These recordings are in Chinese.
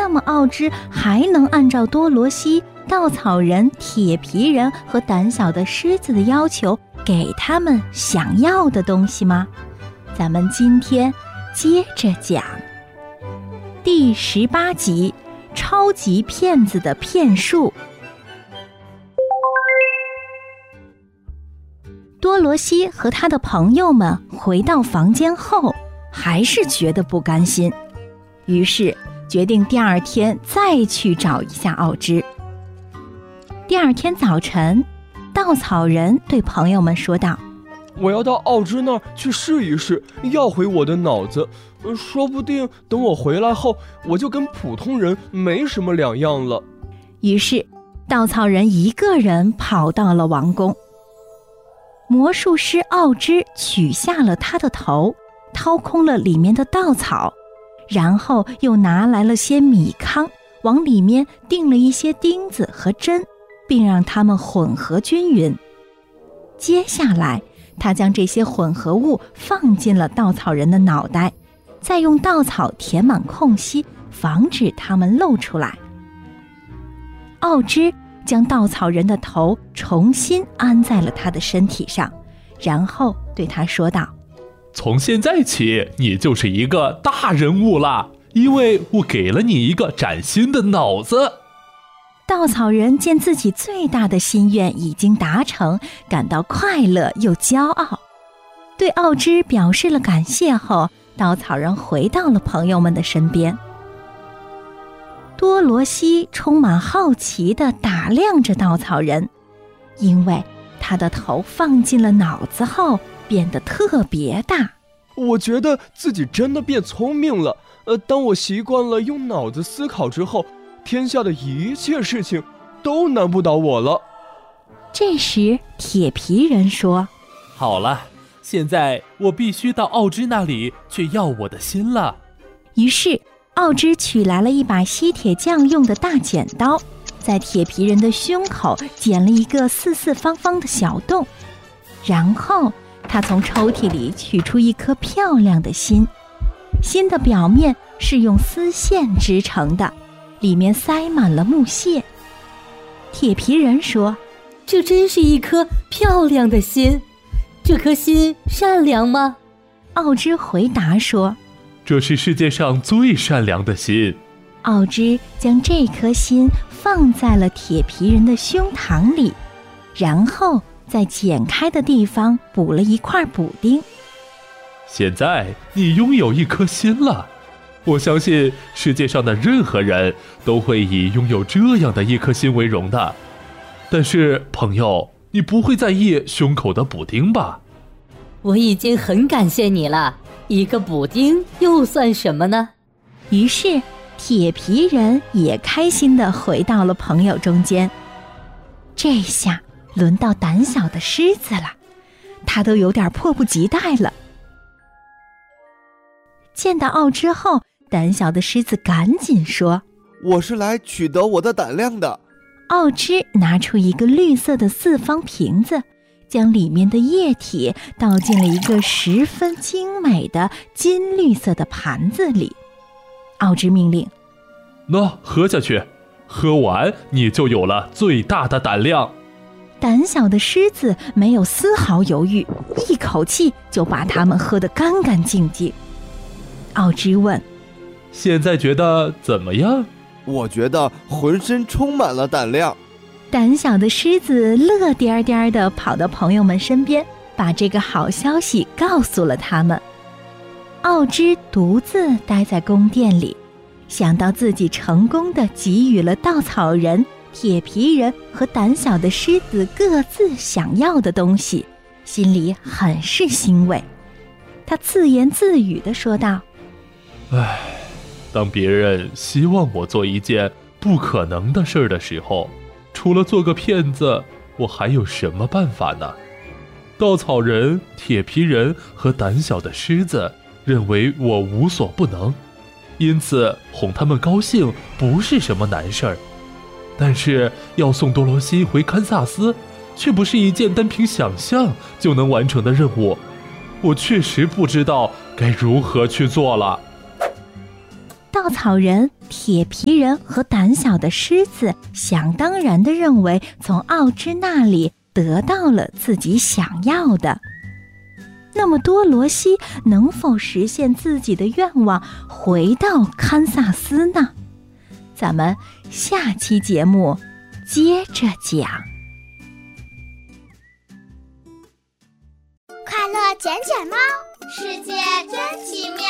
那么奥芝还能按照多罗西、稻草人、铁皮人和胆小的狮子的要求给他们想要的东西吗？咱们今天接着讲第18集，超级骗子的骗术。多罗西和他的朋友们回到房间后，还是觉得不甘心，于是决定第二天再去找一下奥芝。第二天早晨，稻草人对朋友们说道： 我要到奥芝那儿去试一试，要回我的脑子，说不定等我回来后，我就跟普通人没什么两样了。 于是稻草人一个人跑到了王宫。魔术师奥芝取下了他的头，掏空了里面的稻草，然后又拿来了些米糠，往里面钉了一些钉子和针，并让它们混合均匀。接下来他将这些混合物放进了稻草人的脑袋，再用稻草填满空隙，防止它们露出来。奥芝将稻草人的头重新安在了他的身体上，然后对他说道： 从现在起，你就是一个大人物啦，因为我给了你一个崭新的脑子。 稻草人见自己最大的心愿已经达成，感到快乐又骄傲，对奥芝表示了感谢后，稻草人回到了朋友们的身边。多罗西充满好奇地打量着稻草人，因为他的头放进了脑子后变得特别大。 我觉得自己真的变聪明了。当我习惯了用脑子思考之后，天下的一切事情都难不倒我了。 这时铁皮人说： 好了，现在我必须到奥芝那里去要我的心了。 于是奥芝取来了一把吸铁匠用的大剪刀，在铁皮人的胸口剪了一个四四方方的小洞，然后他从抽屉里取出一颗漂亮的心，心的表面是用丝线织成的，里面塞满了木屑。铁皮人说： 这真是一颗漂亮的心，这颗心善良吗？ 奥芝回答说： 这是世界上最善良的心。 奥芝将这颗心放在了铁皮人的胸膛里，然后在剪开的地方补了一块补丁。 现在你拥有一颗心了，我相信世界上的任何人都会以拥有这样的一颗心为荣的。但是朋友，你不会在意胸口的补丁吧？ 我已经很感谢你了，一个补丁又算什么呢？ 于是铁皮人也开心地回到了朋友中间。这下轮到胆小的狮子了，他都有点迫不及待了。见到奥芝后，胆小的狮子赶紧说： 我是来取得我的胆量的。 奥芝拿出一个绿色的四方瓶子，将里面的液体倒进了一个十分精美的金绿色的盘子里。奥芝命令： 那喝下去，喝完你就有了最大的胆量。 胆小的狮子没有丝毫犹豫，一口气就把它们喝得干干净净。奥芝问： 现在觉得怎么样？ 我觉得浑身充满了胆量。 胆小的狮子乐颠颠地跑到朋友们身边，把这个好消息告诉了他们。奥芝独自待在宫殿里，想到自己成功地给予了稻草人、铁皮人和胆小的狮子各自想要的东西，心里很是欣慰。他自言自语地说道： 唉，当别人希望我做一件不可能的事的时候，除了做个骗子，我还有什么办法呢？稻草人、铁皮人和胆小的狮子认为我无所不能，因此哄他们高兴不是什么难事儿。但是要送多罗西回堪萨斯，却不是一件单凭想象就能完成的任务。我确实不知道该如何去做了。 稻草人、铁皮人和胆小的狮子想当然地认为从奥芝那里得到了自己想要的。那么多罗西能否实现自己的愿望，回到堪萨斯呢？咱们下期节目接着讲。 快乐捡捡猫，世界真奇妙。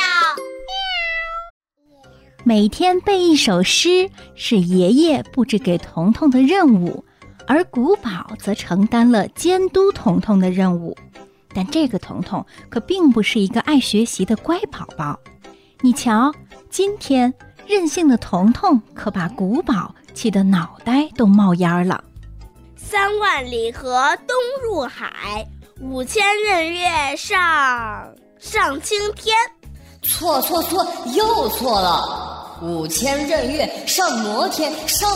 每天背一首诗是爷爷布置给彤彤的任务，而古堡则承担了监督彤彤的任务。但这个彤彤可并不是一个爱学习的乖宝宝。你瞧，今天任性的彤彤可把古堡气得脑袋都冒烟了。 3万里河东入海，5000仞岳上青天。 错，又错了。5000仞岳上摩天。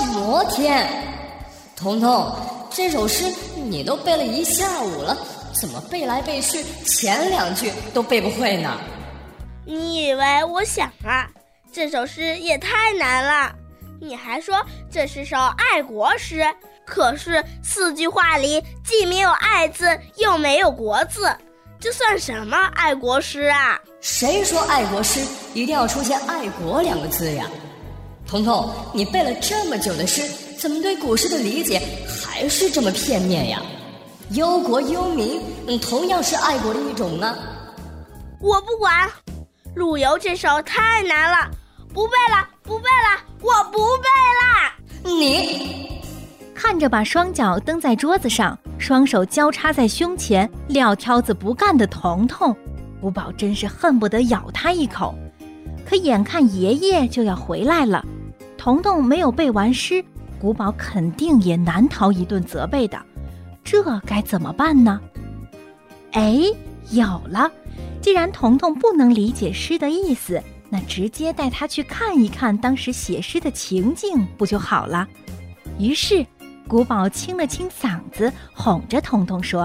彤彤，这首诗你都背了一下午了，怎么背来背去前2句都背不会呢？ 你以为我想啊？这首诗也太难了。你还说这是首爱国诗，可是4句话里既没有爱字，又没有国字，这算什么爱国诗啊？ 谁说爱国诗一定要出现爱国2个字呀？彤彤，你背了这么久的诗，怎么对古诗的理解还是这么片面呀？忧国忧民，同样是爱国的一种啊。 我不管，陆游这首太难了，不背了，我不背了。 你看着把双脚蹬在桌子上，双手交叉在胸前，撂挑子不干的彤彤，古堡真是恨不得咬他一口。可眼看爷爷就要回来了，彤彤没有背完诗，古堡肯定也难逃一顿责备的。这该怎么办呢？有了，既然彤彤不能理解诗的意思，那直接带他去看一看当时写诗的情境不就好了？于是古堡清了清嗓子，哄着彤彤说：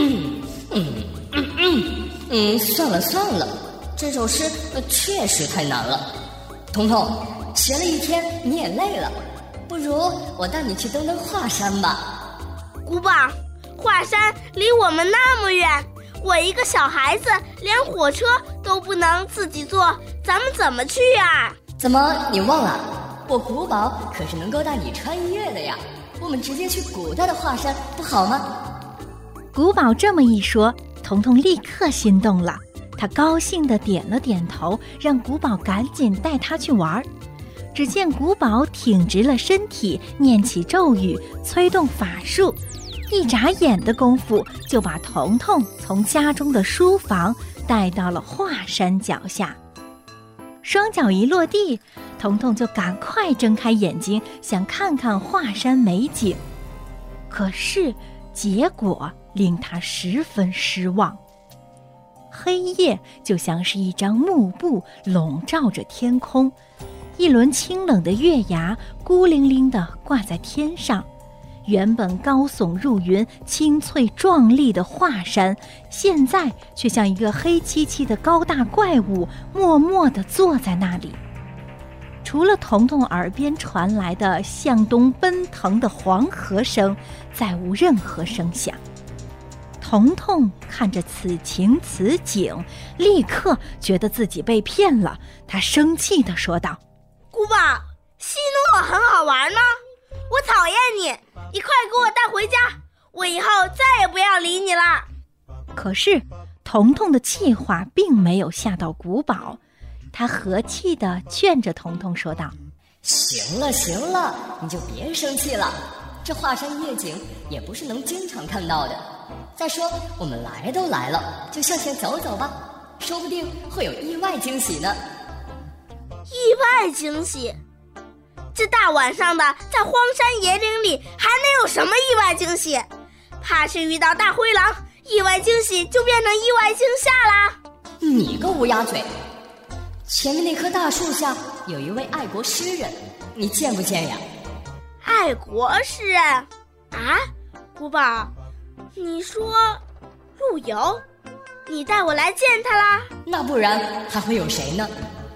算了，这首诗确实太难了。彤彤，学了一天你也累了，不如我带你去登登华山吧。 古堡，华山离我们那么远，我一个小孩子连火车都不能自己坐，咱们怎么去啊？ 怎么你忘了？我古堡可是能够带你穿越的呀，我们直接去古代的华山不好吗？ 古堡这么一说，彤彤立刻心动了，他高兴地点了点头，让古堡赶紧带他去玩。只见古堡挺直了身体，念起咒语，催动法术，一眨眼的功夫就把彤彤从家中的书房带到了华山脚下。双脚一落地，彤彤就赶快睁开眼睛，想看看华山美景。可是结果令他十分失望。黑夜就像是一张幕布笼罩着天空，一轮清冷的月牙孤零零地挂在天上。原本高耸入云、青翠壮丽的华山，现在却像一个黑漆漆的高大怪物，默默地坐在那里。除了彤彤耳边传来的向东奔腾的黄河声，再无任何声响。彤彤看着此情此景，立刻觉得自己被骗了。他生气地说道： 古堡，戏弄我很好玩呢，我讨厌你，你快给我带回家，我以后再也不要理你了。 可是彤彤的气话并没有吓到古堡，他和气地劝着彤彤说道： 行了，你就别生气了，这华山夜景也不是能经常看到的。再说我们来都来了，就向前走走吧，说不定会有意外惊喜呢。 意外惊喜？这大晚上的在荒山野岭里还能有什么意外惊喜？怕是遇到大灰狼，意外惊喜就变成意外惊吓啦。 你个乌鸦嘴，前面那棵大树下有一位爱国诗人，你见不见呀？ 爱国诗人啊？古堡，你说陆游？你带我来见他啦？ 那不然还会有谁呢？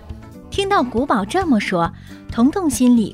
听到古堡这么说，彤彤心里